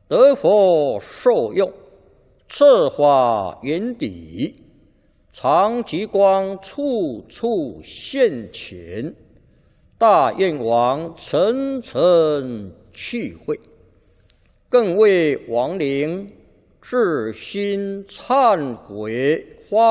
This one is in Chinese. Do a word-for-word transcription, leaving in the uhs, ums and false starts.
得佛受用，赐法云底，常极光处处现前，大愿王层层去会，更为亡灵至心忏悔。